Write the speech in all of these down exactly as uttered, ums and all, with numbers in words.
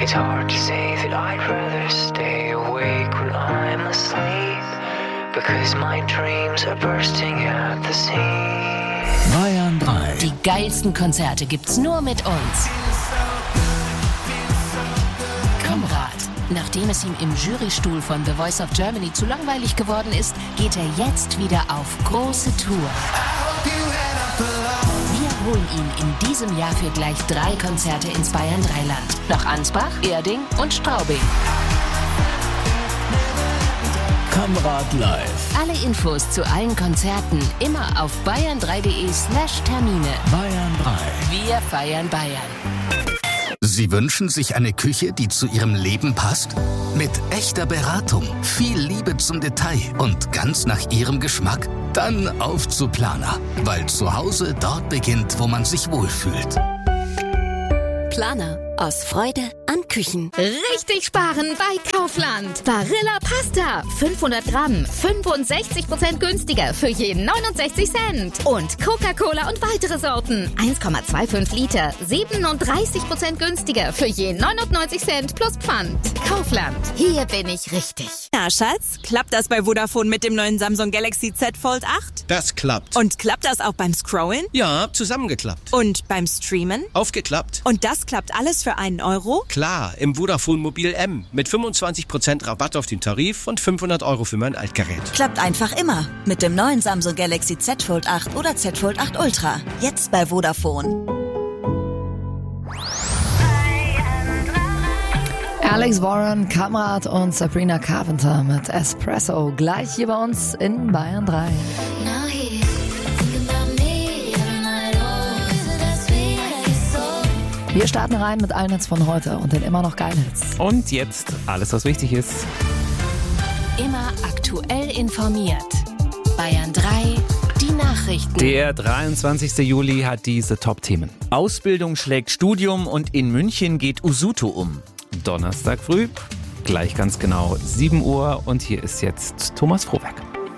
It's hard to say that I'd rather stay awake when I'm asleep, because my dreams are bursting at the seams. Bayern drei. Die geilsten Konzerte gibt's nur mit uns. Konrad. Nachdem es ihm im Jurystuhl von The Voice of Germany zu langweilig geworden ist, geht er jetzt wieder auf große Tour. Wir holen ihn in diesem Jahr für gleich drei Konzerte ins Bayern drei Land. Nach Ansbach, Erding und Straubing. Konrad live. Alle Infos zu allen Konzerten immer auf bayern drei punkt de slash Termine. Bayern drei. Wir feiern Bayern. Sie wünschen sich eine Küche, die zu Ihrem Leben passt? Mit echter Beratung, viel Liebe zum Detail und ganz nach Ihrem Geschmack? Dann auf zu Planer, weil zu Hause dort beginnt, wo man sich wohlfühlt. Planer. Aus Freude an Küchen. Richtig sparen bei Kaufland. Barilla Pasta. fünfhundert Gramm. fünfundsechzig Prozent günstiger für jeden neunundsechzig Cent. Und Coca-Cola und weitere Sorten. eins Komma fünfundzwanzig Liter. siebenunddreißig Prozent günstiger für jeden neunundneunzig Cent plus Pfand. Kaufland. Hier bin ich richtig. Na, Schatz, klappt das bei Vodafone mit dem neuen Samsung Galaxy Z Fold acht? Das klappt. Und klappt das auch beim Scrollen? Ja, zusammengeklappt. Und beim Streamen? Aufgeklappt. Und das klappt alles für einen Euro? Klar, im Vodafone Mobil M mit fünfundzwanzig Prozent Rabatt auf den Tarif und fünfhundert Euro für mein Altgerät. Klappt einfach immer mit dem neuen Samsung Galaxy Z Fold acht oder Z Fold acht Ultra. Jetzt bei Vodafone. Alex Warren, Kamrat und Sabrina Carpenter mit Espresso. Gleich hier bei uns in Bayern drei. Wir starten rein mit allen Hits von heute und den immer noch geilen Hits. Und jetzt alles, was wichtig ist. Immer aktuell informiert. Bayern drei, die Nachrichten. Der dreiundzwanzigster Juli hat diese Top-Themen. Ausbildung schlägt Studium und in München geht Usutu um. Donnerstag früh, gleich ganz genau sieben Uhr und hier ist jetzt Thomas Frohwerk.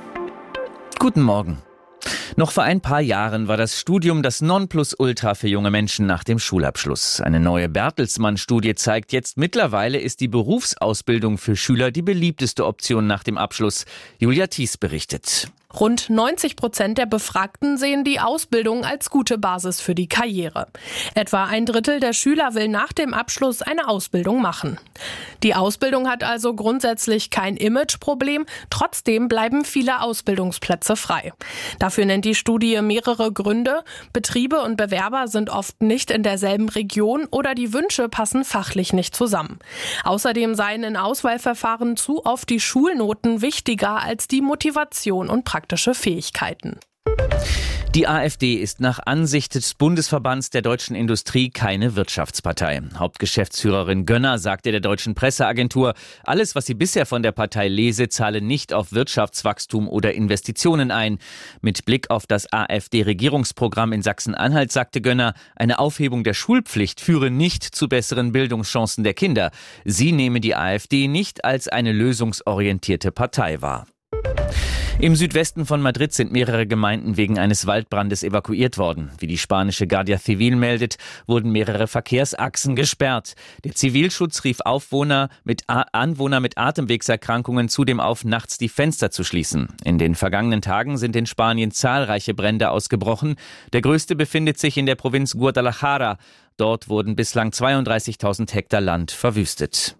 Guten Morgen. Noch vor ein paar Jahren war das Studium das Nonplusultra für junge Menschen nach dem Schulabschluss. Eine neue Bertelsmann-Studie zeigt jetzt, mittlerweile ist die Berufsausbildung für Schüler die beliebteste Option nach dem Abschluss. Julia Thies berichtet. Rund neunzig Prozent der Befragten sehen die Ausbildung als gute Basis für die Karriere. Etwa ein Drittel der Schüler will nach dem Abschluss eine Ausbildung machen. Die Ausbildung hat also grundsätzlich kein Imageproblem, trotzdem bleiben viele Ausbildungsplätze frei. Dafür nennt die Studie mehrere Gründe. Betriebe und Bewerber sind oft nicht in derselben Region oder die Wünsche passen fachlich nicht zusammen. Außerdem seien in Auswahlverfahren zu oft die Schulnoten wichtiger als die Motivation und Praxis. Praktische Fähigkeiten. Die AfD ist nach Ansicht des Bundesverbands der deutschen Industrie keine Wirtschaftspartei. Hauptgeschäftsführerin Gönner sagte der deutschen Presseagentur, alles, was sie bisher von der Partei lese, zahle nicht auf Wirtschaftswachstum oder Investitionen ein. Mit Blick auf das AfD-Regierungsprogramm in Sachsen-Anhalt sagte Gönner, eine Aufhebung der Schulpflicht führe nicht zu besseren Bildungschancen der Kinder. Sie nehme die AfD nicht als eine lösungsorientierte Partei wahr. Im Südwesten von Madrid sind mehrere Gemeinden wegen eines Waldbrandes evakuiert worden. Wie die spanische Guardia Civil meldet, wurden mehrere Verkehrsachsen gesperrt. Der Zivilschutz rief Aufwohner mit A- Anwohner mit Atemwegserkrankungen zudem auf, nachts die Fenster zu schließen. In den vergangenen Tagen sind in Spanien zahlreiche Brände ausgebrochen. Der größte befindet sich in der Provinz Guadalajara. Dort wurden bislang zweiunddreißigtausend Hektar Land verwüstet.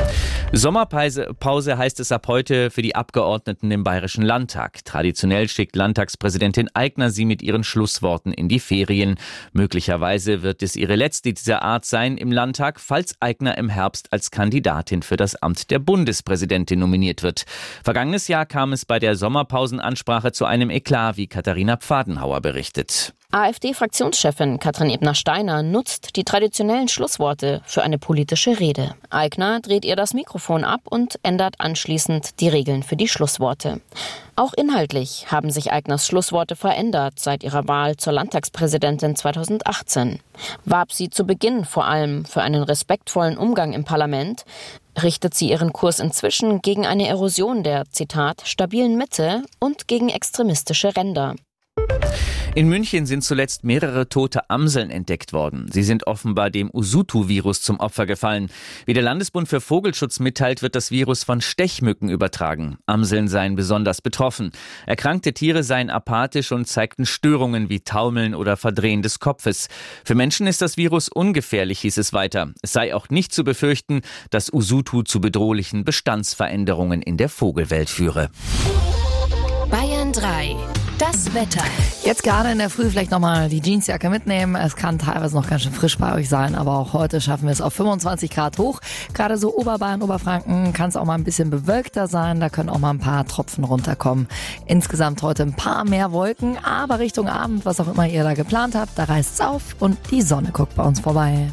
Sommerpause heißt es ab heute für die Abgeordneten im Bayerischen Landtag. Traditionell schickt Landtagspräsidentin Aigner sie mit ihren Schlussworten in die Ferien. Möglicherweise wird es ihre letzte dieser Art sein im Landtag, falls Aigner im Herbst als Kandidatin für das Amt der Bundespräsidentin nominiert wird. Vergangenes Jahr kam es bei der Sommerpausenansprache zu einem Eklat, wie Katharina Pfadenhauer berichtet. AfD-Fraktionschefin Katrin Ebner-Steiner nutzt die traditionellen Schlussworte für eine politische Rede. Aigner dreht ihr das Mikrofon ab und ändert anschließend die Regeln für die Schlussworte. Auch inhaltlich haben sich Aigners Schlussworte verändert seit ihrer Wahl zur Landtagspräsidentin zweitausendachtzehn. Warb sie zu Beginn vor allem für einen respektvollen Umgang im Parlament, richtet sie ihren Kurs inzwischen gegen eine Erosion der, Zitat, stabilen Mitte und gegen extremistische Ränder. In München sind zuletzt mehrere tote Amseln entdeckt worden. Sie sind offenbar dem Usutu-Virus zum Opfer gefallen. Wie der Landesbund für Vogelschutz mitteilt, wird das Virus von Stechmücken übertragen. Amseln seien besonders betroffen. Erkrankte Tiere seien apathisch und zeigten Störungen wie Taumeln oder Verdrehen des Kopfes. Für Menschen ist das Virus ungefährlich, hieß es weiter. Es sei auch nicht zu befürchten, dass Usutu zu bedrohlichen Bestandsveränderungen in der Vogelwelt führe. Bayern drei. Das Wetter. Jetzt gerade in der Früh vielleicht nochmal die Jeansjacke mitnehmen. Es kann teilweise noch ganz schön frisch bei euch sein, aber auch heute schaffen wir es auf fünfundzwanzig Grad hoch. Gerade so Oberbayern, Oberfranken kann es auch mal ein bisschen bewölkter sein. Da können auch mal ein paar Tropfen runterkommen. Insgesamt heute ein paar mehr Wolken, aber Richtung Abend, was auch immer ihr da geplant habt, da reißt's auf und die Sonne guckt bei uns vorbei.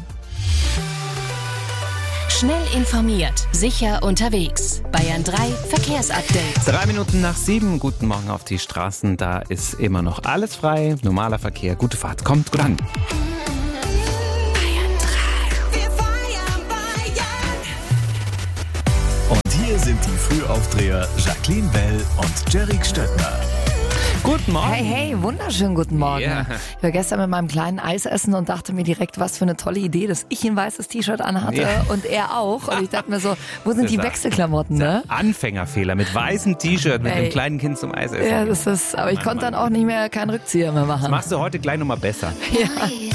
Schnell informiert, sicher unterwegs. Bayern drei Verkehrsupdate. Drei Minuten nach sieben. Guten Morgen auf die Straßen. Da ist immer noch alles frei. Normaler Verkehr. Gute Fahrt. Kommt gut an. Bayern drei. Wir feiern Bayern. Und hier sind die Frühaufdreher Jacqueline Bell und Jerick Stöttner. Guten Morgen. Hey, hey, wunderschönen guten Morgen. Yeah. Ich war gestern mit meinem kleinen Eis essen und dachte mir direkt, was für eine tolle Idee, dass ich ein weißes T-Shirt anhatte yeah. und er auch. Und ich dachte mir so, wo sind die Wechselklamotten, ne? Anfängerfehler mit weißem T-Shirt mit Ey. dem kleinen Kind zum Eis essen. Ja, das ist, aber ich Mann, konnte Mann. dann auch nicht mehr keinen Rückzieher mehr machen. Das machst du heute gleich nochmal besser. Ja.